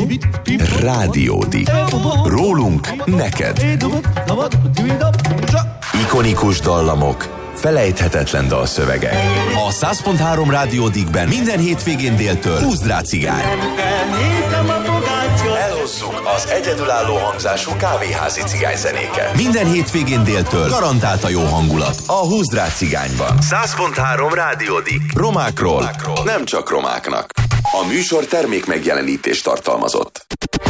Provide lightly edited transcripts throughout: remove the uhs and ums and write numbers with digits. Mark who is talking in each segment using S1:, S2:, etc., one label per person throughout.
S1: Rádiódik. Rólunk neked. Ikonikus dallamok, felejthetetlen dalszövegek. A 100.3 Rádiódikben minden hétvégén déltől húzd rá cigány. Elhozzuk az egyedülálló hangzású kávéházi cigányzenéket. Minden hétvégén déltől garantált a jó hangulat a húzd rá cigányban. 100.3 Rádiódik. Romákról, nem csak romáknak. A műsor termék megjelenítést tartalmazott.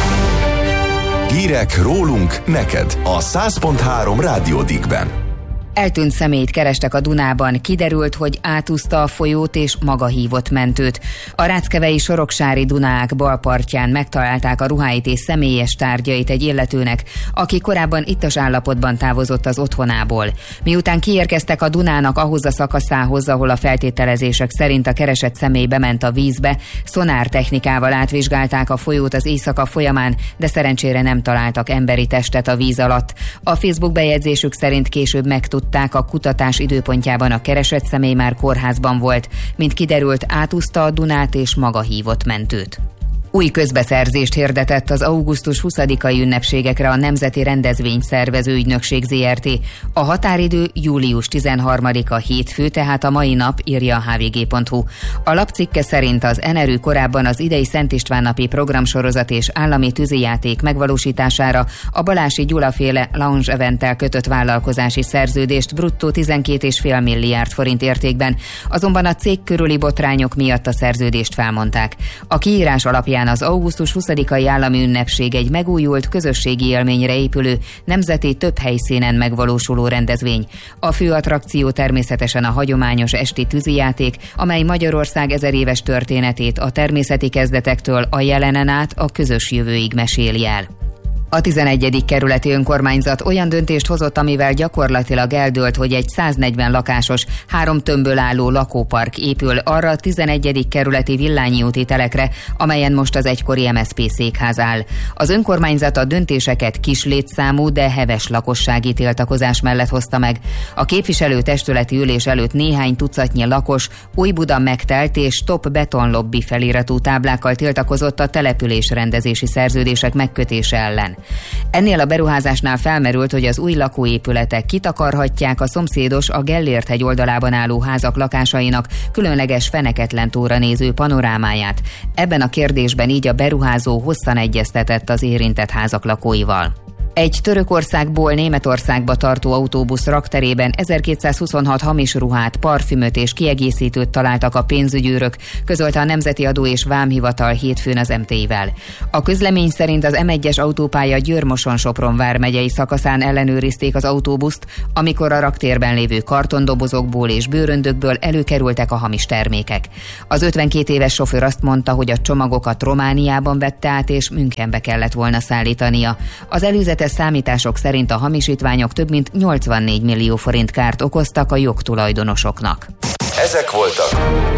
S1: Hírek rólunk neked a 100.3 Rádiódikben.
S2: Eltűnt személyt kerestek a Dunában, kiderült, hogy átúszta a folyót és maga hívott mentőt. A ráckevei soroksári Dunák balpartján megtalálták a ruháit és személyes tárgyait egy illetőnek, aki korábban ittas állapotban távozott az otthonából. Miután kiérkeztek a Dunának ahhoz a szakaszához, ahol a feltételezések szerint a keresett személy bement a vízbe, szonártechnikával átvizsgálták a folyót az éjszaka folyamán, de szerencsére nem találtak emberi testet a víz alatt. A Facebook bejegyzésük szerint később megtudták, a kutatás időpontjában a keresett személy már kórházban volt, mint kiderült, átúszta a Dunát és maga hívott mentőt. Új közbeszerzést hirdetett az augusztus 20-ai ünnepségekre a Nemzeti Rendezvényszervező Ügynökség Zrt. A határidő július 13-a hétfő, tehát a mai nap, írja a hvg.hu. A lapcikke szerint az NRÜ korábban az idei Szent István napi programsorozat és állami tűzijáték megvalósítására a Balási Gyula-féle Lounge Eventtel kötött vállalkozási szerződést bruttó 12,5 milliárd forint értékben, azonban a cég körüli botrányok miatt a szerződést felmondták. A kiírás alapján az augusztus 20-ai állami ünnepség egy megújult, közösségi élményre épülő, nemzeti több helyszínen megvalósuló rendezvény. A fő attrakció természetesen a hagyományos esti tűzijáték, amely Magyarország 1000 éves történetét a természeti kezdetektől a jelenen át a közös jövőig meséli el. A 11. kerületi önkormányzat olyan döntést hozott, amivel gyakorlatilag eldőlt, hogy egy 140 lakásos, 3 tömbből álló lakópark épül arra a 11. kerületi Villányi úti telekre, amelyen most az egykori MSZP székház áll. Az önkormányzat a döntéseket kis létszámú, de heves lakossági tiltakozás mellett hozta meg. A képviselőtestületi ülés előtt néhány tucatnyi lakos Újbuda megtelt és Stop betonlobby feliratú táblákkal tiltakozott a településrendezési szerződések megkötése ellen. Ennél a beruházásnál felmerült, hogy az új lakóépületek kitakarhatják a szomszédos, a Gellért-hegy oldalában álló házak lakásainak különleges feneketlen tóra néző panorámáját. Ebben a kérdésben így a beruházó hosszan egyeztetett az érintett házak lakóival. Egy Törökországból Németországba tartó autóbusz rakterében 1226 hamis ruhát, parfümöt és kiegészítőt találtak a pénzügyőrök, közölte a Nemzeti Adó és Vámhivatal hétfőn az MT-vel. A közlemény szerint az M1-es autópálya Győr-Moson-Sopron vármegyei szakaszán ellenőrizték az autóbuszt, amikor a raktérben lévő kartondobozokból és bőröndökből előkerültek a hamis termékek. Az 52 éves sofőr azt mondta, hogy a csomagokat Romániában vette át és Münchenbe kellett volna szállítania. Az előzetes számítások szerint a hamisítványok több mint 84 millió forint kárt okoztak a jogtulajdonosoknak.
S1: Ezek voltak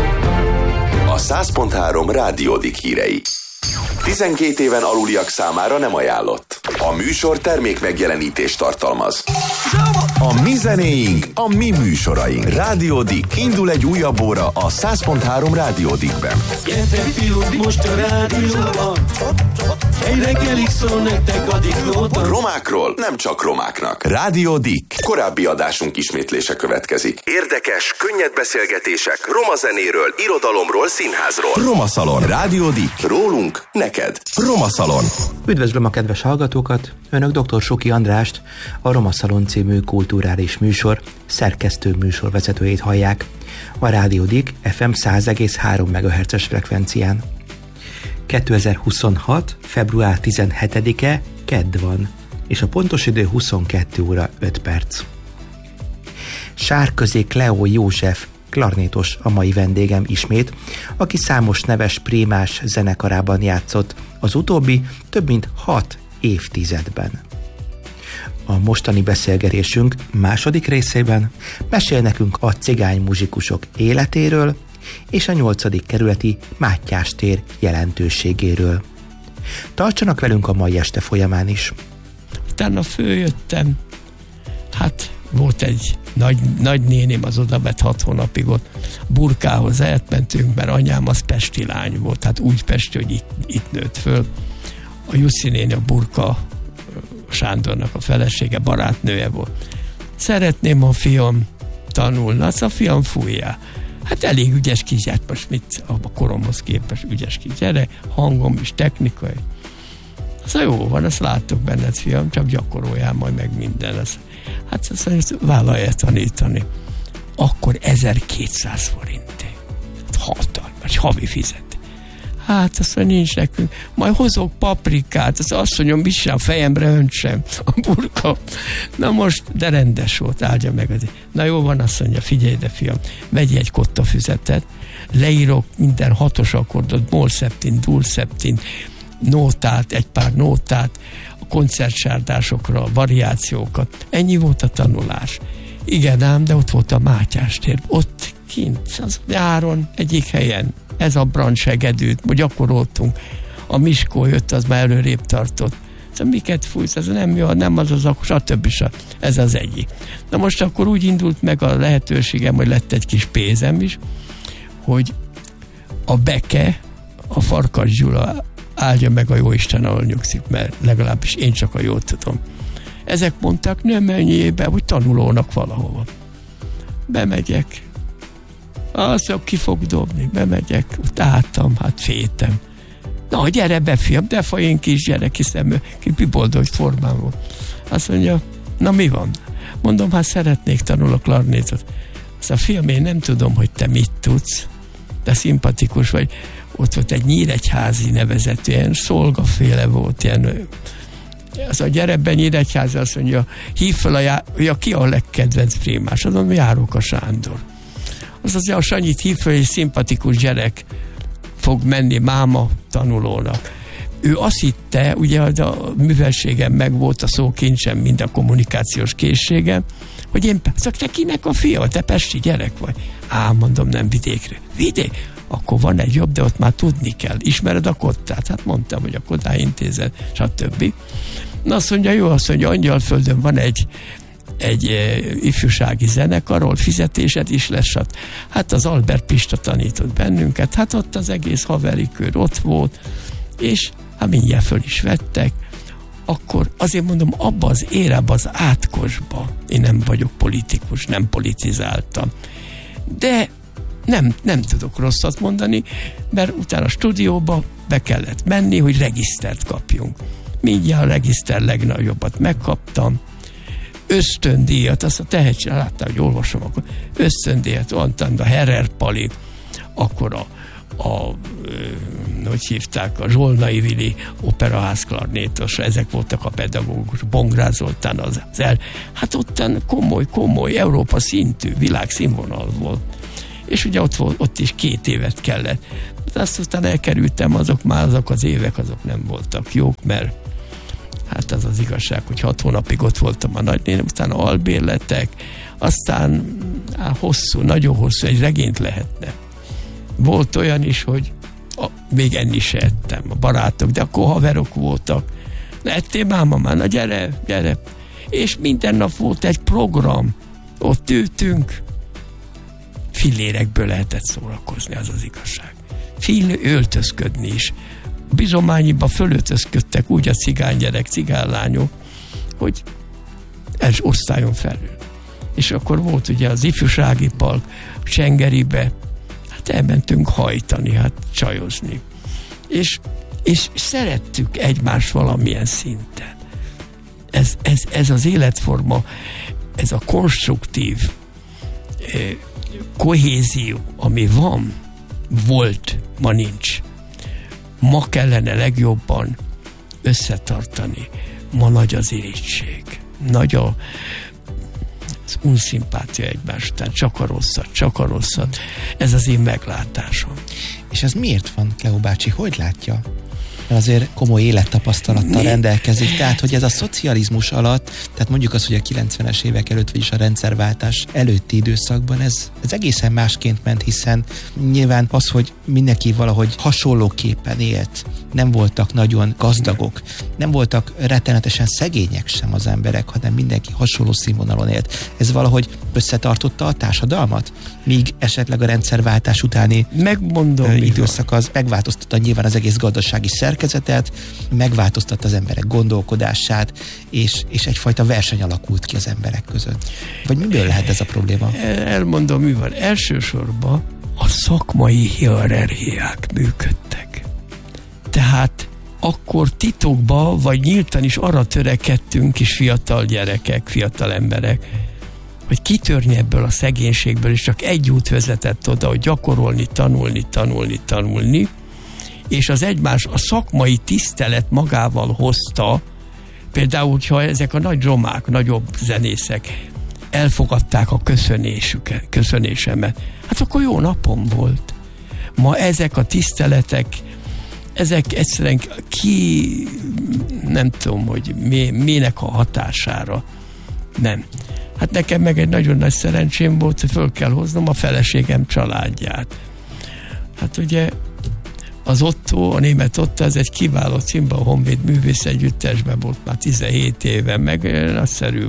S1: a 100.3 Rádiódik hírei. 12 éven aluliak számára nem ajánlott. A műsor termék megjelenítést tartalmaz. A mi zenéink, a mi műsoraink. Rádiódik. Indul egy újabb óra a 100.3 Rádiódikben.
S3: Gyertek fiúk, most a rádióban. Egy reggelig szól nektek a diklóban.
S1: Romákról, nem csak romáknak. Rádiódik. Korábbi adásunk ismétlése következik. Érdekes, könnyed beszélgetések roma zenéről, irodalomról, színházról. Roma Szalon. Rádiódik. Rólunk neked. Roma Szalon.
S4: Üdvözlöm a kedves hallgatókat! Önök dr. Suki Andrást, a Roma Szalon című kulturális műsor szerkesztő műsorvezetőjét hallják. A Rádiódik FM 100,3 MHz-es frekvencián. 2026. február 17-e kedd van, és a pontos idő 22 óra 5 perc. Sárközi Cleo József klarnétos a mai vendégem ismét, aki számos neves prémás zenekarában játszott, az utóbbi több mint 6 évtizedben. A mostani beszélgetésünk második részében mesél nekünk a cigány muzsikusok életéről és a 8. kerületi Mátyás tér jelentőségéről. Tartsanak velünk a mai este folyamán is.
S3: Utána följöttem, hát volt egy nagynéném, az oda vett 6 hónapig ott Burkához elmentünk, mert anyám az pesti lány volt, hát úgy pesti, hogy itt nőtt föl. a Jussi néni, a Burka Sándornak a felesége, barátnője volt. Szeretném, ha fiam tanulna, azt a fiam fújja. Hát elég ügyes kisgyerek, most mit a koromhoz képest ügyes kisgyerek, hangom is, technikai. Azt jó van, azt látok benned, fiam, csak gyakoroljál majd meg minden. Hát azt mondja, vállalja tanítani. Akkor 1200 forinté. Hatalmas, havi fizet. Hát azt mondja, nincs nekünk. Majd hozok paprikát, azt mondja, mit sem, a fejemre öntsem a Burka. Na most, de rendes volt, áldja meg azért. Na jó van, azt mondja, figyelj ide, fiam, vegyj egy kottafüzetet, leírok minden 6-os akkordot, moll szeptin, dul szeptin, nótát, egy pár nótát, a koncertsárdásokra, a variációkat. Ennyi volt a tanulás. Igen ám, de ott volt a Mátyás tér. Ott kint, az nyáron, egyik helyen. Ez a Brandsegedűt, hogy gyakoroltunk. A Miskó jött, az már előrébb tartott. Szóval miket fújsz, ez nem jó, nem az, akkor stb. Ez az egyik. Na most akkor úgy indult meg a lehetőségem, hogy lett egy kis pénzem is, hogy a Beke, a Farkas Gyula, áldja meg a jóisten, ahol nyugszik, mert legalábbis én csak a jót tudom. Ezek mondták, nem menjél be, hogy tanulónak valahova. Bemegyek. Azt ki fog dobni, bemegyek, ott álltam, hát féltem. Na, gyere be, fiam, de én kisgyerek, hiszem, ki boldog formán volt. Azt mondja, na mi van? Mondom, hát szeretnék tanulni klarnétot. Azt a fiam, én nem tudom, hogy te mit tudsz, de szimpatikus vagy. Ott volt egy Nyíregyházi nevezetű, ilyen szolgaféle volt, ilyen. Az a gyere be Nyíregyházi, azt mondja, hív fel ki a legkedvenc prémás? Azon járok a Sándor. Az azért a Sanyit hív fel, egy szimpatikus gyerek fog menni máma tanulónak. Ő azt hitte, ugye a műveltségem meg volt, a szókincsem, mind a kommunikációs készségem, hogy én, te kinek a fia? Te pesti gyerek vagy? Mondom, nem vidékre. Vidék? Akkor van egy jobb, de ott már tudni kell. Ismered a Kottát? Hát mondtam, hogy a Kottá Intézet, stb. Na azt mondja, jó, azt mondja, Angyalföldön van egy ifjúsági zenekarról, fizetésed is lesz. Hát az Albert Pista tanított bennünket, hát ott az egész haveri kör ott volt, és hát mindjárt föl is vettek. Akkor azért mondom, abba az érában, az átkosba, én nem vagyok politikus, nem politizáltam, de nem tudok rosszat mondani, mert utána a stúdióba be kellett menni, hogy regisztert kapjunk. Mindjárt a regiszter legnagyobbat megkaptam, ösztöndíjat, azt a tehetség, láttam, hogy olvasom, akkor ösztöndíjat, a Herrer Pali, akkor hogy hívták, a Zsolnai Vili operaház klarnétos, ezek voltak a pedagógus, Bongrász Zoltán hát ottan komoly, Európa szintű, világszínvonal volt. És ugye ott is 2 évet kellett. De azt aztán elkerültem, azok az évek, azok nem voltak jók, mert hát az az igazság, hogy 6 hónapig ott voltam a nagynénem, utána albérletek, aztán nagyon hosszú, egy regényt lehetne. Volt olyan is, hogy még enni se ettem, a barátok, de akkor haverok voltak. Na, ettél máma már, na gyere. És minden nap volt egy program, ott ültünk, fillérekből lehetett szórakozni, az az igazság. Öltözködni is. Bizományiba fölöltözködtek úgy a cigánygyerek, cigánlányok, hogy ez osztályon felül. És akkor volt ugye az ifjúsági park, Csengeribe, hát elmentünk hajtani, hát csajozni. És szerettük egymást valamilyen szinten. Ez az életforma, ez a konstruktív kohézió, ami volt, ma nincs. Ma kellene legjobban összetartani. Ma nagy az irítség. Nagy az unszimpátia egymás után. Csak a rosszat. Ez az én meglátásom.
S4: És ez miért van, Kleó bácsi? Hogy látja? Azért komoly élettapasztalattal rendelkezik. Tehát, hogy ez a szocializmus alatt, tehát mondjuk az, hogy a 90-es évek előtt, vagyis a rendszerváltás előtti időszakban ez egészen másként ment, hiszen nyilván az, hogy mindenki valahogy hasonlóképpen élt, nem voltak nagyon gazdagok, nem voltak rettenetesen szegények sem az emberek, hanem mindenki hasonló színvonalon élt. Ez valahogy összetartotta a társadalmat? Míg esetleg a rendszerváltás utáni időszak az megváltoztatta nyilván az egész gazdasági szerkezetet, megváltoztatta az emberek gondolkodását, és egyfajta verseny alakult ki az emberek között. Vagy miből lehet ez a probléma?
S3: Elmondom, mi van. Elsősorban a szakmai hierarchiák működtek. Tehát akkor titokba, vagy nyíltan is arra törekedtünk is fiatal gyerekek, fiatal emberek, hogy kitörni ebből a szegénységből, és csak egy út vezetett oda, hogy gyakorolni, tanulni, és az a szakmai tisztelet magával hozta, például, hogyha ezek a nagy romák, nagyobb zenészek elfogadták a köszönésemet, hát akkor jó napom volt. Ma ezek a tiszteletek, ezek egyszerűen nem tudom, hogy minek a hatására. Nem. Hát nekem meg egy nagyon nagy szerencsém volt, hogy föl kell hoznom a feleségem családját. Hát ugye az Otto, a német Otto, ez egy kiváló Zimbal Honvéd művészegyüttesben volt már 17 éve, meg nagyszerű,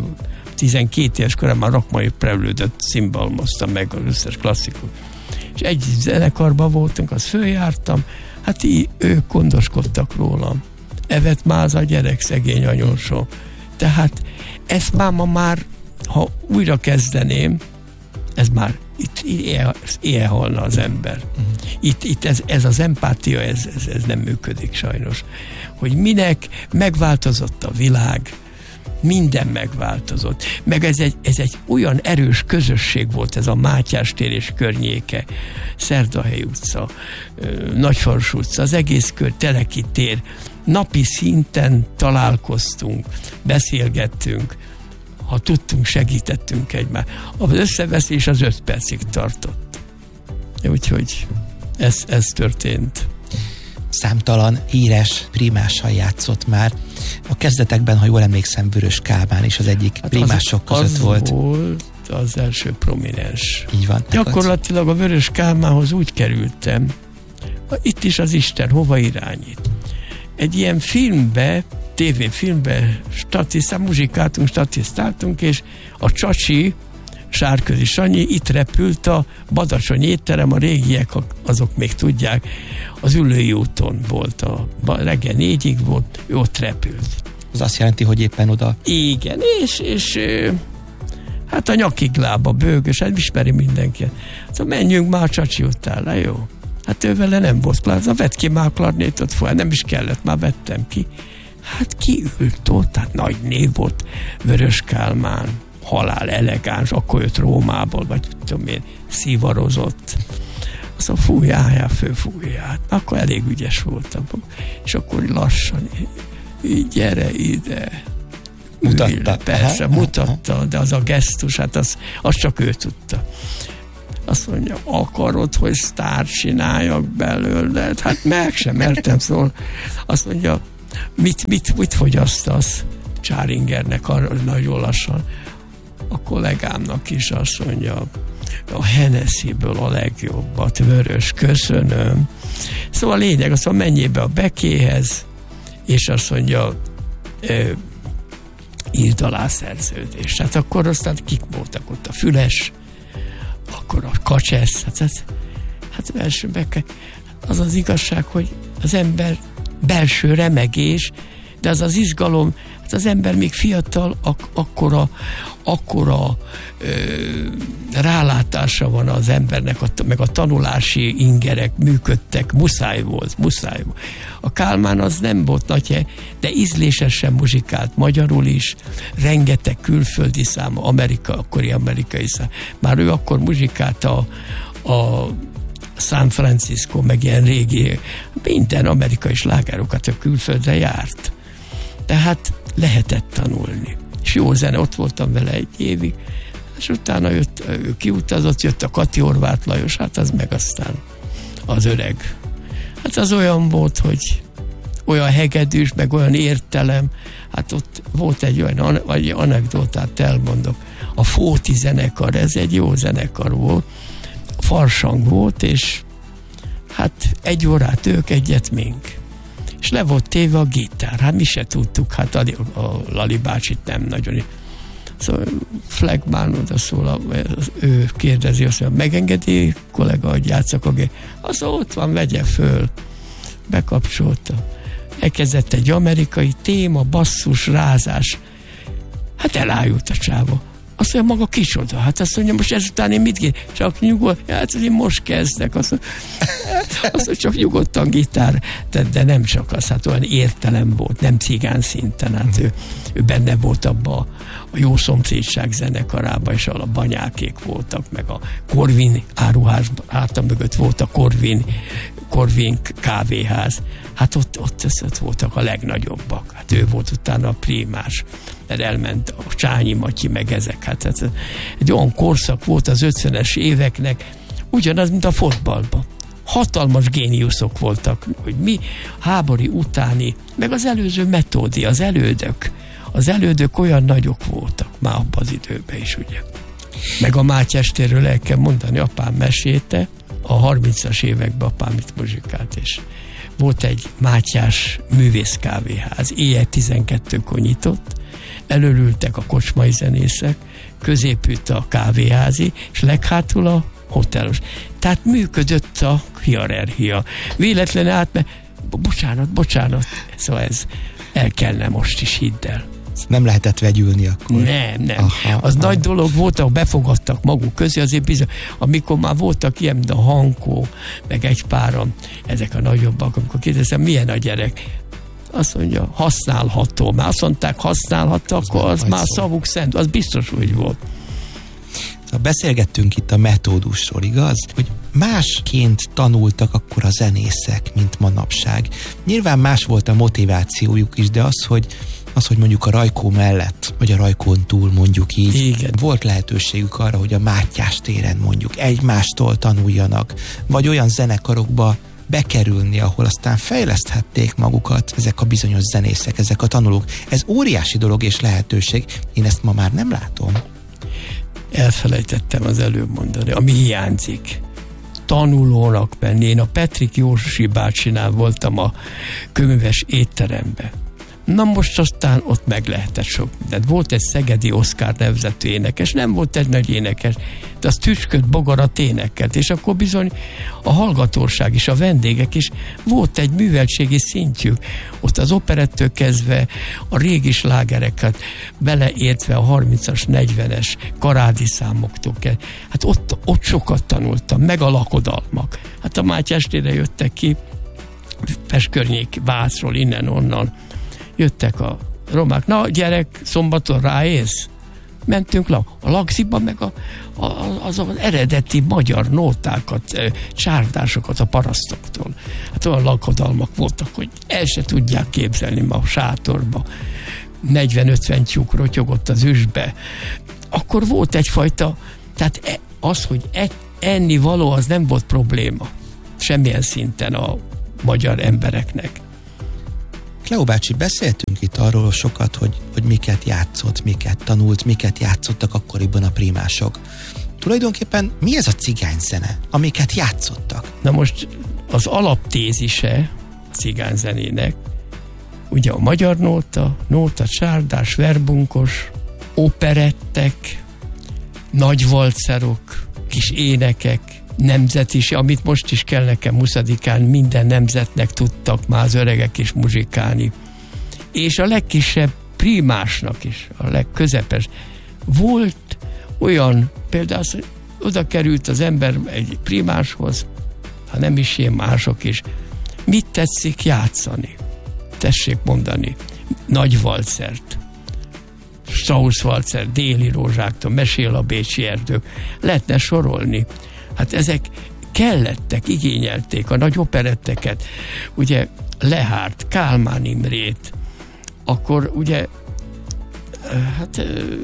S3: 12 éves korán már rakmai prelődött cimbalmoztam meg az összes klasszikus. És egy zenekarban voltunk, azt följártam, hát ők gondoskodtak rólam. Evet máz a gyerek, szegény anyósom. Tehát ezt már, ha újra kezdeném, ez már itt ilyen halna az ember. Itt ez az empátia, ez nem működik sajnos. Hogy minek megváltozott a világ, minden megváltozott. Meg ez egy olyan erős közösség volt, ez a Mátyás tér és környéke, Szerdahely utca, Nagyfaros utca, az egész kör, Teleki tér. Napi szinten találkoztunk, beszélgettünk, ha tudtunk, segítettünk egymást. Az összeveszés az 5 percig tartott. Úgyhogy ez történt.
S4: Számtalan híres primással játszott már. A kezdetekben, ha jól emlékszem, Vörös Kálmán is az egyik primások között volt.
S3: Az volt az első prominens.
S4: Így van.
S3: Gyakorlatilag a Vörös Kálmánhoz úgy kerültem, itt is az Isten hova irányít. Egy ilyen filmbe, tévéfilmbe statisztáltunk, és a Csacsi, Sárközi Sanyi itt repült a Badacsony étterem, a régiek, azok még tudják, az Üllői úton volt, reggel 4-ig volt, ő ott repült.
S4: Az azt jelenti, hogy éppen oda...
S3: Igen, és hát a nyakig lába bőgös, hát ismeri mindenki. Szóval menjünk már Csacsi utána, jó? Hát ő vele nem volt klár, vett ki már a klarnétot, nem is kellett, már vettem ki. Hát kiült ott, hát nagy név volt, Vörös Kálmán, halál elegáns, akkor jött Rómából, vagy tudom én, szivarozott. Azt a főfújját. Akkor elég ügyes voltam. És akkor lassan, gyere ide.
S4: Mutatta.
S3: Persze, mutatta, de az a gesztus, hát az csak ő tudta. Azt mondja, akarod, hogy sztárt csináljak belőle? Hát meg sem mertem szól. Azt mondja, mit fogyasztasz? Csáringernek nagyon lassan. A kollégámnak is azt mondja, a Hennessyből a legjobbat, vörös, köszönöm. Szóval a lényeg, azt mondja, menjél be a Bekéhez, és azt mondja, írd alá szerződést. Hát akkor aztán kik voltak ott? A Füles, akkor a Kacsesz, hát első Beke. Az az igazság, hogy az ember belső remegés, de az izgalom, hát az ember még fiatal, akkora rálátása van az embernek, meg a tanulási ingerek működtek, muszáj volt. A Kálmán az nem volt nagy, de ízlésesen muzsikált magyarul is, rengeteg külföldi szám, akkori amerikai szám. Már ő akkor muzsikált a San Francisco, meg ilyen régi, minden amerikai slágerokat a külföldre járt. Tehát lehetett tanulni. És jó zene, ott voltam vele 1 évig, és utána ő kiutazott, jött a Kati Horváth Lajos, hát az meg aztán az öreg. Hát az olyan volt, hogy olyan hegedűs, meg olyan értelem, hát ott volt egy olyan anekdotát elmondok. A Fóti zenekar, ez egy jó zenekar volt, farsang volt, és hát 1 órát ők, egyet mink. és le volt téve a gitár. Hát mi se tudtuk, hát a Lali bácsit nem nagyon. Szóval Flegmán oda szól, ő kérdezi, azt mondja, megengedi kollega, hogy játszak a gép. Az ott van, vegye föl. Bekapcsolta. Elkezdett egy amerikai téma, basszus, rázás. Hát elájult a csáva. Azt mondja, maga kicsoda. Hát azt mondja, most ezután én mit kér? Csak nyugodt. Hát én most kezdek. Azt mondja, csak nyugodtan gitár. De nem csak az, hát olyan értelem volt, nem cigán szinten. Hát ő benne volt abba a Jó Szomszédság zenekarában, és ahol a Banyákék voltak, meg a Korvin áruház háta mögött volt a Korvin kávéház. Hát ott voltak a legnagyobbak. Hát ő volt utána a primás, mert elment a Csányi Matyi, meg ezek. Hát ez egy olyan korszak volt az 50-es éveknek, ugyanaz, mint a fotballban. Hatalmas géniuszok voltak, hogy mi háború utáni, meg az előző metódi, az elődök olyan nagyok voltak már abban az időben is, ugye. Meg a Mátyás térről el kell mondani, apám mesélte, a 30-as években apám itt muzsikált, és volt egy Mátyás művészkávéház, éjjel 12-kor nyitott, előültek a kocsmai zenészek, középült a kávéházi, és leghátul a hotelos. Tehát működött a hierarchia. Véletlenül bocsánat, szóval ez el kellene most is, hidd el.
S4: Nem lehetett vegyülni akkor?
S3: Nem. Az nagy dolog volt, ahol befogadtak maguk közé, azért bizony, amikor már voltak ilyen, mint a Hankó, meg egy páran, ezek a nagyobbak, amikor kérdezem, milyen a gyerek? Azt mondja, használható. Már azt mondták, használható, akkor az már szavuk szent, az biztos úgy volt.
S4: Beszélgettünk itt a metódusról, igaz? Hogy másként tanultak akkor a zenészek, mint manapság. Nyilván más volt a motivációjuk is, de az, hogy mondjuk a Rajkó mellett, vagy a Rajkón túl mondjuk így, igen, volt lehetőségük arra, hogy a Mátyás téren mondjuk egymástól tanuljanak, vagy olyan zenekarokba bekerülni, ahol aztán fejleszthették magukat ezek a bizonyos zenészek, ezek a tanulók. Ez óriási dolog és lehetőség. Én ezt ma már nem látom.
S3: Elfelejtettem az előbb mondani, ami hiányzik. Tanulónak menni. Én a Petrik Józsi bácsinál voltam a Kömöves étteremben. Na most aztán ott meg lehetett sok mindent. Volt egy szegedi Oszkár nevezetű énekes, nem volt egy nagy énekes, de az tücsköt, bogarat énekelt, és akkor bizony a hallgatóság is, a vendégek is, volt egy műveltségi szintjük. Ott az operettől kezdve a régi slágereket beleértve a 30-as, 40-es karádi számoktól kell. Hát ott sokat tanultam, meg a lakodalmak. Hát a Mátyás térre jöttek ki, Pest környék, Vászról, innen-onnan, jöttek a romák, na gyerek, szombaton ráész? Mentünk a Lagziba, meg az eredeti magyar nótákat, csárdásokat a parasztoktól. Hát olyan lakodalmak voltak, hogy el se tudják képzelni ma a sátorba. 40-50 tyúk rotyogott az üsbe. Akkor volt egyfajta, tehát az, hogy enni való, az nem volt probléma. Semmilyen szinten a magyar embereknek.
S4: Kleo bácsi, beszéltünk itt arról sokat, hogy miket játszott, miket tanult, miket játszottak akkoriban a primások. Tulajdonképpen mi ez a cigányzene, amiket játszottak?
S3: Na most az alaptézise a cigányzenének, ugye a magyar nóta, csárdás, verbunkos, operettek, nagy valcerok, kis énekek, nemzetis, amit most is kell nekem 20-án, minden nemzetnek tudtak már az öregek is muzsikálni. És a legkisebb primásnak is, a legközepes. Volt olyan, például az, hogy oda került az ember egy primáshoz, ha nem is ilyen mások is, mit tetszik játszani? Tessék mondani. Nagy valcert, Strauss valcer, Déli rózsáktól, Mesél a bécsi erdők. Lehetne sorolni. Hát ezek kellettek, igényelték a nagy operetteket, ugye Lehárt, Kálmán Imrét, akkor ugye hát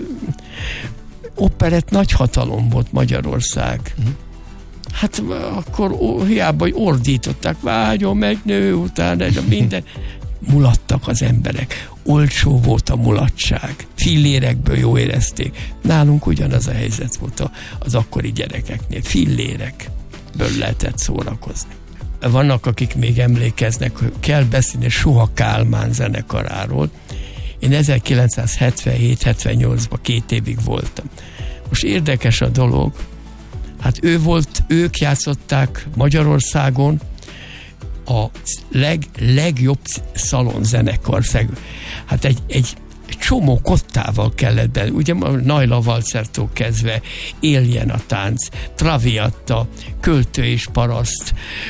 S3: operett nagy hatalom volt Magyarország. Hát akkor hiába, hogy ordították, vágyom egy nő után, minden. Mulattak az emberek. Olcsó volt a mulatság. Fillérekből jó érezték. Nálunk ugyanaz a helyzet volt az akkori gyerekeknél. Fillérekből lehetett szórakozni. vannak, akik még emlékeznek, hogy kell beszélni Soha Kálmán zenekaráról. Én 1977-78-ban 2 évig voltam. Most érdekes a dolog, hát ők játszották Magyarországon a legjobb szalonzenekar. Hát egy csomó kottával kellett be, ugye Naila Valcertól kezdve, Éljen a tánc, Traviatta, Költő és paraszt,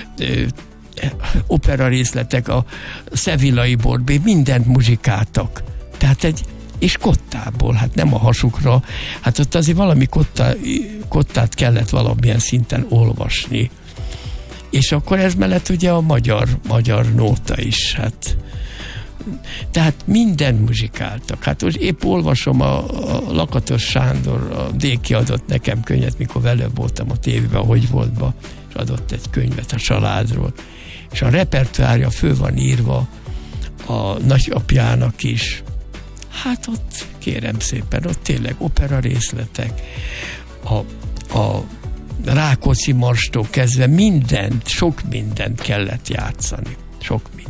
S3: opera részletek, a Sevillai Borbé, mindent muzsikáltak. Tehát és kottából, hát nem a hasukra, hát ott azért valami kottát kellett valamilyen szinten olvasni. És akkor ez mellett ugye a magyar nóta is, hát tehát minden muzsikáltak. Hát most épp olvasom a Lakatos Sándor, a Déki adott nekem könyvet, mikor vele voltam a tévében, hogy voltba, és adott egy könyvet a családról. És a repertoárja fő van írva a nagyapjának is. Hát ott kérem szépen, ott tényleg opera részletek, a Rákóczi marstól kezdve sok mindent kellett játszani. Sok mindent.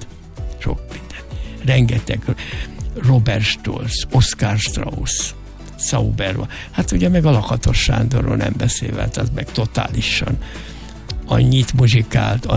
S3: Rengeteg Robert Stolz, Oskar Strauss, Sauber, hát ugye meg a Lakatos Sándorról nem beszélve, az meg totálisan annyit muzsikált,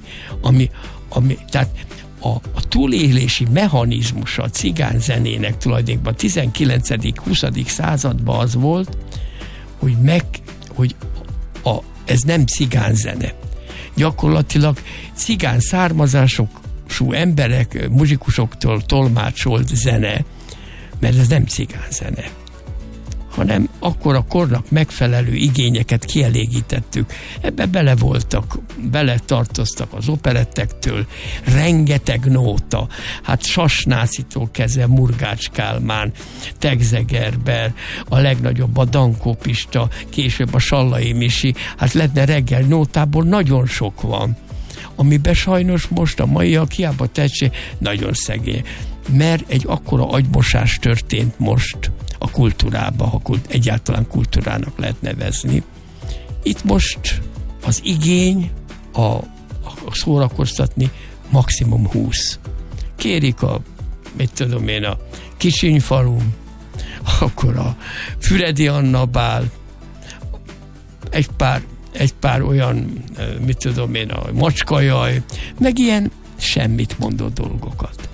S3: tehát a túlélési mechanizmusa a cigányzenének tulajdonképpen a 19.-20. században az volt, hogy ez nem cigányzene. Gyakorlatilag cigány származású emberek, muzsikusoktól tolmácsolt zene, mert ez nem cigányzene, hanem akkor a kornak megfelelő igényeket kielégítettük. Ebbe bele tartoztak az operettektől, rengeteg nóta, hát Sasnácitól kezdve Murgács Kálmán, Tegzegerber, a legnagyobb a Dankó Pista, később a Sallai Misi, hát lehetne reggel nótából nagyon sok van, amiben sajnos most a maiak hiába tehetség nagyon szegény, mert egy akkora agymosás történt most a kultúrába, ha egyáltalán kultúrának lehet nevezni. Itt most az igény a szórakoztatni maximum 20. Kérik a Kisinyfalum, akkor a Füredi Anna bál, egy pár olyan, a Macskajaj, meg ilyen semmit mondó dolgokat.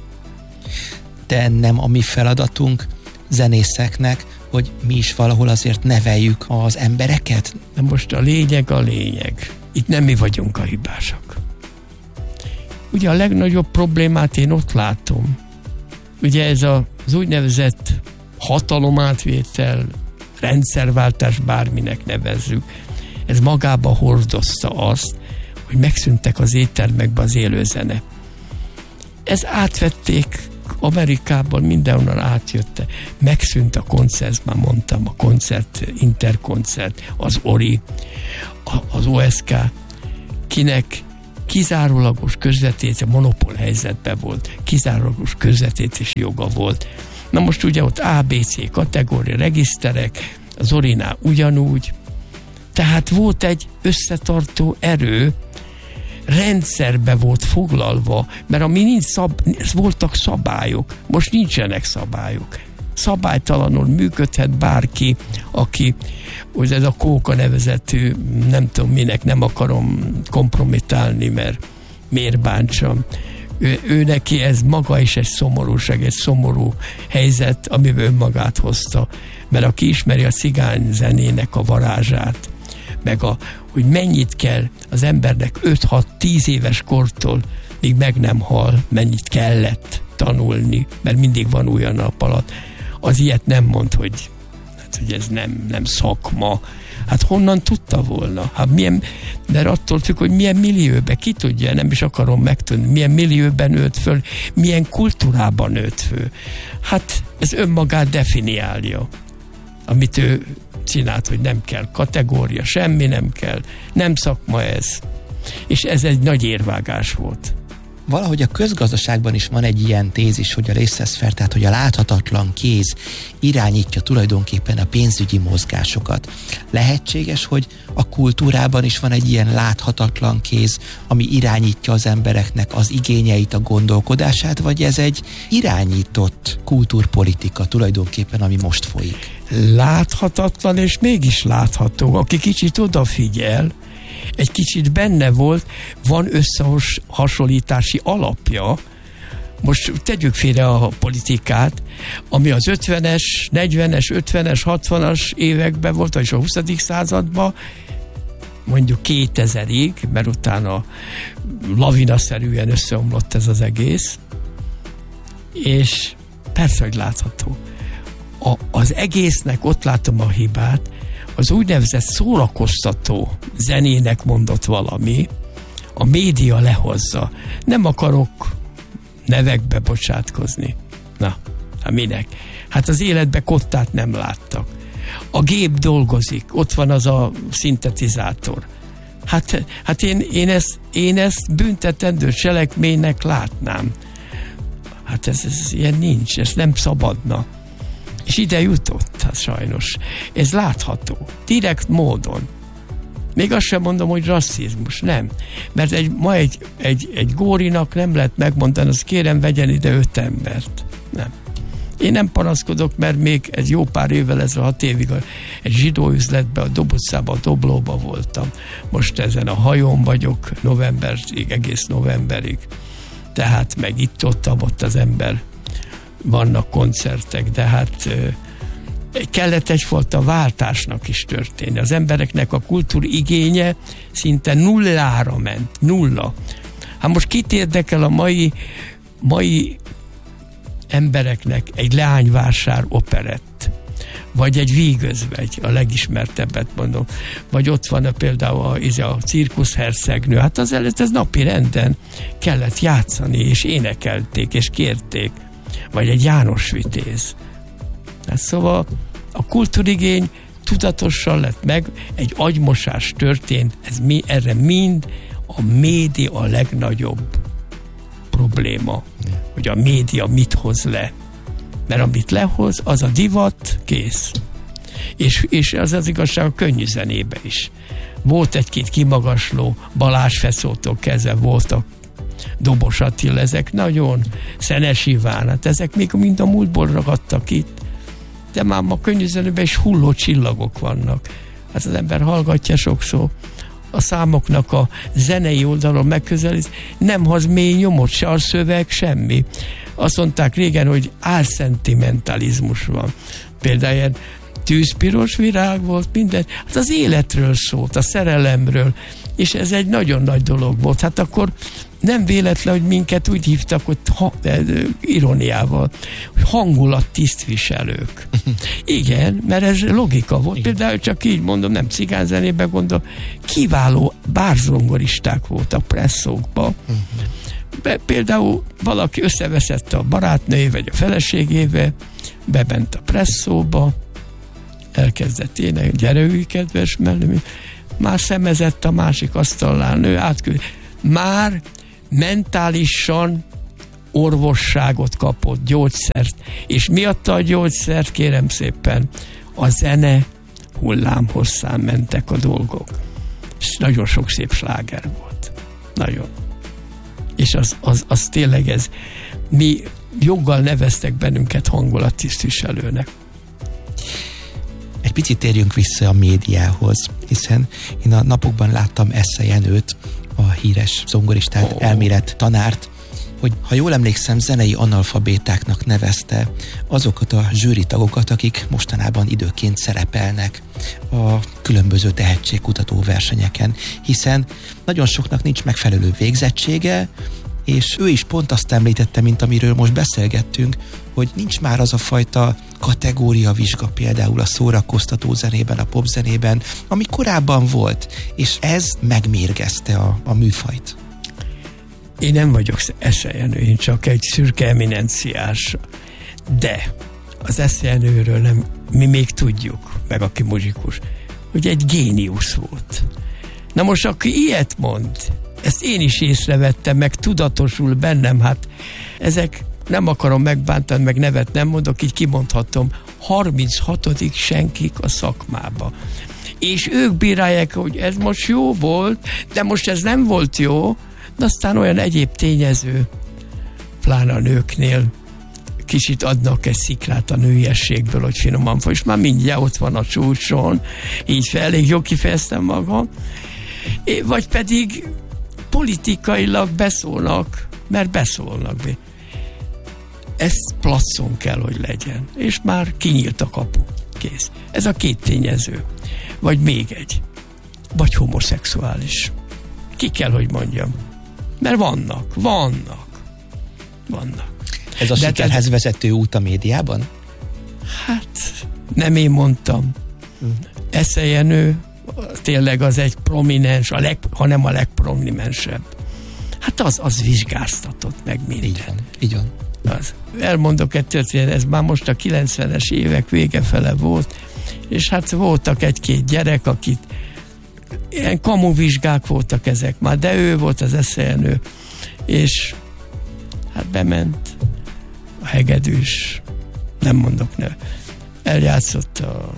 S4: De nem a mi feladatunk zenészeknek, hogy mi is valahol azért neveljük az embereket?
S3: De most a lényeg. Itt nem mi vagyunk a hibásak. Ugye a legnagyobb problémát én ott látom. Ugye ez az úgynevezett hatalomátvétel, rendszerváltás, bárminek nevezzük, ez magába hordozta azt, hogy megszűntek az éttermekbe az élőzene. Ez átvették Amerikában, mindenhonnan átjötte. Megszűnt a koncert, már mondtam, a koncert, interkoncert, az ORI, az OSK, kinek kizárólagos közvetítés, monopól helyzetben volt, kizárólagos közvetítési joga volt. Na most ugye ott ABC kategória, regiszterek, az ORI-nál ugyanúgy, tehát volt egy összetartó erő, rendszerbe volt foglalva, mert ami voltak szabályok, most nincsenek szabályok. Szabálytalanul működhet bárki, aki, hogy ez a Kóka nevezetű, nem tudom minek, nem akarom kompromitálni, mert miért bántsam. Ő neki ez maga is egy szomorúság, egy szomorú helyzet, amiben önmagát hozta. Mert aki ismeri a cigány zenének a varázsát, meg hogy mennyit kell az embernek 5-6-10 éves kortól, míg meg nem hal, mennyit kellett tanulni, mert mindig van új a nap alatt. Az ilyet nem mond, hogy ez nem szakma. Hát honnan tudta volna? Hát de attól függ, hogy milyen millióben, ki tudja, nem is akarom megtudni, milyen millióben nőtt föl, milyen kultúrában nőtt föl. Hát ez önmagát definiálja, amit ő csinált, hogy nem kell kategória, semmi nem kell, nem szakma ez. És ez egy nagy érvágás volt.
S4: valahogy a közgazdaságban is van egy ilyen tézis, hogy a laissez-faire, tehát hogy a láthatatlan kéz irányítja tulajdonképpen a pénzügyi mozgásokat. Lehetséges, hogy a kultúrában is van egy ilyen láthatatlan kéz, ami irányítja az embereknek az igényeit, a gondolkodását, vagy ez egy irányított kultúrpolitika tulajdonképpen, ami most folyik?
S3: Láthatatlan és mégis látható. Aki kicsit odafigyel, egy kicsit benne volt, van összehasonlítási alapja. Most tegyük félre a politikát, ami az 50-es, 40-es, 50-es, 60-as években volt, és a 20. században, mondjuk 2000-ig, mert utána lavinaszerűen összeomlott ez az egész, és persze, hogy látható. Az egésznek ott látom a hibát, az úgynevezett szórakoztató zenének mondott valami, a média lehozza. Nem akarok nevekbe bocsátkozni. Na, hát minek? Hát az életbe kottát nem láttak. A gép dolgozik, ott van az a szintetizátor. Hát én ezt büntetendő cselekménynek látnám. Hát ez ilyen nincs, ez nem szabadna. És ide jutott, hát sajnos. Ez látható, direkt módon. Még azt sem mondom, hogy rasszizmus, nem. Mert ma egy górinak nem lehet megmondani, azt kérem, vegyen ide 5 embert. Nem. Én nem panaszkodok, mert még egy jó pár évvel ezelőtt, 6 évig egy zsidó üzletben, a Dob utcában, a Doblóban voltam. Most ezen a hajón vagyok novemberig, egész novemberig. Tehát meg itt-ott az ember, vannak koncertek, de hát kellett egyfajta váltásnak is történni. Az embereknek a kultúrigénye szinte nullára ment. Nulla. Hát most kit érdekel a mai embereknek egy Leányvásár operett, vagy egy Vígözvegy, a legismertebbet mondom, vagy ott van például a cirkuszhercegnő, hát az előtt ez napi renden kellett játszani, és énekelték, és kérték, vagy egy János Vitéz. Hát szóval a kultúrigény tudatosan lett meg, egy agymosás történt, erre mind a média a legnagyobb probléma, hogy a média mit hoz le. Mert amit lehoz, az a divat, kész. És az igazság a könnyű zenébe is. Volt egy-két kimagasló, Balázs Feszótól kezdve voltak, Dobos Attila, ezek nagyon, Szenes Iván, hát ezek még mind a múltból ragadtak itt. De már a könnyű zenében is hulló csillagok vannak. Hát az ember hallgatja sokszor a számoknak a zenei oldalon megközelít, nem hoz mély nyomot, se a szöveg, semmi. Azt mondták régen, hogy álszentimentalizmus van. Például ilyen tűzpiros virág volt, minden. Hát az életről szólt, a szerelemről, és ez egy nagyon nagy dolog volt. Hát akkor nem véletlen, hogy minket úgy hívtak, hogy ironiával, hogy hangulattisztviselők. Igen, mert ez logika volt. Igen. Például csak így mondom, nem cigányzenében gondolom, kiváló bárzongoristák voltak presszókba. Például valaki összeveszett a barátnőjével, vagy a feleségével, bement a presszóba, elkezdett énekelni, gyere ülj, kedves mellőm, már szemezett a másik asztalnál, nő átküld. Már mentálisan orvosságot kapott, gyógyszert. És miatta a gyógyszert, kérem szépen, a zene hullámhosszán mentek a dolgok. És nagyon sok szép sláger volt. Nagyon. És az tényleg ez, mi joggal neveztek bennünket hangulattisztviselőnek.
S4: Egy picit térjünk vissza a médiához, hiszen én a napokban láttam Esze Jenőt, a híres zongoristát, elmélet tanárt, hogy ha jól emlékszem, zenei analfabétáknak nevezte azokat a zsűritagokat, akik mostanában időként szerepelnek a különböző tehetségkutató versenyeken, hiszen nagyon soknak nincs megfelelő végzettsége, és ő is pont azt említette, mint amiről most beszélgettünk, hogy nincs már az a fajta kategória vizsga például a szórakoztató zenében, a popzenében, ami korábban volt, és ez megmérgezte a műfajt.
S3: Én nem vagyok Esze Jenő, én csak egy szürke eminenciás, de az Esze Jenőről nem, mi még tudjuk, meg aki muzsikus, hogy egy géniusz volt. Na most, aki ilyet mond, ezt én is észrevettem, meg tudatosul bennem, hát ezek, nem akarom megbántani, meg nevet nem mondok, így kimondhatom, 36. senkik a szakmába. És ők bírálják, hogy ez most jó volt, de most ez nem volt jó, de aztán olyan egyéb tényező, pláne a nőknél, kicsit adnak egy szikrát a nőiességből, hogy finoman és már mindjárt ott van a csúcson, így elég jól kifejeztem magam, vagy pedig politikailag beszólnak, mert beszólnak. Ez placon kell, hogy legyen. És már kinyílt a kapu. Kész. Ez a két tényező. Vagy még egy. Vagy homoszexuális. Ki kell, hogy mondjam. Mert vannak.
S4: Ez a sikerhez vezető út a médiában? Hát,
S3: nem én mondtam. Esze Jenő tényleg az egy prominens, hanem a legprominensebb. Hát az vizsgáztatott meg mindent.
S4: Így van.
S3: Elmondok egy történet, ez már most a 90-es évek vége fele volt, és hát voltak egy-két gyerek, akit ilyen kamuvizsgák voltak ezek már, de ő volt az Esze Jenő, és hát bement a hegedűs, nem mondok nő, eljátszott a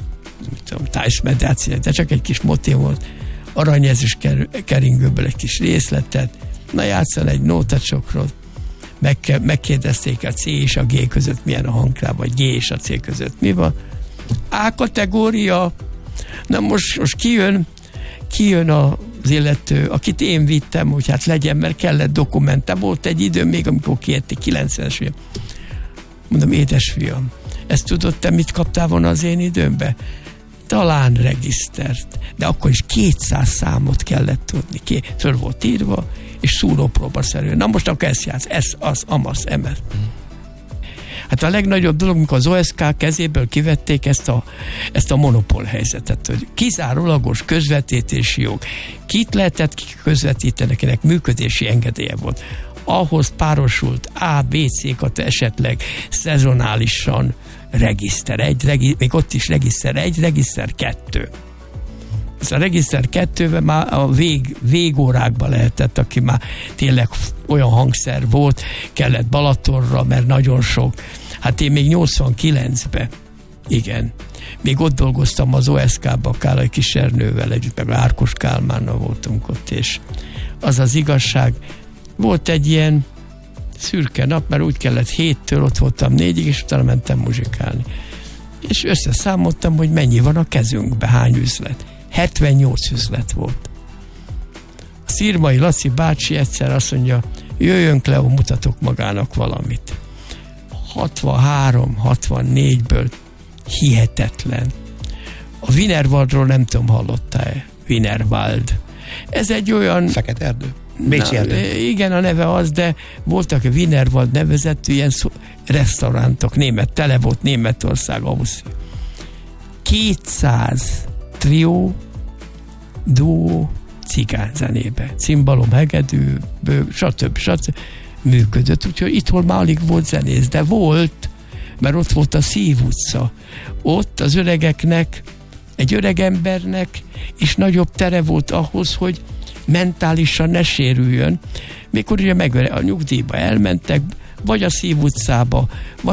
S3: tájsmedáciát, de csak egy kis motiv volt, aranyezős keringőből egy kis részletet, na játszol egy nótacsokrot, megkérdezték a C és a G között milyen a hangkláb, vagy G és a C között mi van. A kategória, na most kijön az illető, akit én vittem, hogy hát legyen, mert kellett dokumentál. Volt egy idő még, amikor kiérték 90-es év. Mondom, édesfiam, ezt tudod te, mit kaptál volna az én időmbe? Talán regisztert, de akkor is 200 számot kellett tudni. Föl volt írva, és szúrópróbaszerűen. Na most akkor ezt játsz, ez, az, amaz, emez. Hát a legnagyobb dolog, amikor az OSK kezéből kivették ezt a monopól helyzetet, hogy kizárólagos közvetítési jog. Kit lehetett közvetíteni, akinek működési engedélye volt. Ahhoz párosult A, B, C-kat esetleg szezonálisan regiszter 1, még ott is regiszter 1, regiszter 2. Ez a regiszter 2-ben már a végórákban lehetett, aki már tényleg olyan hangszer volt, kellett Balatonra, mert nagyon sok. Hát én még 89-ben, igen, még ott dolgoztam az OSK-ba, Kálai Kisernővel együtt, meg Árkos Kálmánnal voltunk ott, és az igazság, volt egy ilyen szürke nap, mert úgy kellett 7-től ott voltam 4-ig, és utána mentem muzsikálni. És összeszámoltam, hogy mennyi van a kezünkbe, hány üzlet. 78 üzlet volt. A Szirmai Laci bácsi egyszer azt mondja, jöjjön Kleó, mutatok magának valamit. 63-64-ből hihetetlen. A Wienerwaldról nem tudom, hallottál-e? Wienerwald. Ez egy olyan...
S4: Fekete erdő? Bécsi erdő.
S3: Igen, a neve az, de voltak a Wienerwald nevezetű ilyen restaurántok, tele volt Németország, Ausztria. 200 trió, duó, cigányzenébe. Cimbalom, hegedű, stb. Működött, úgyhogy itthon már alig volt zenész, de volt, mert ott volt a Szív utca. Ott az öregeknek, egy öreg embernek is nagyobb tere volt ahhoz, hogy mentálisan ne sérüljön. Mikor ugye a nyugdíjba elmentek, vagy a Szív utcába, vagy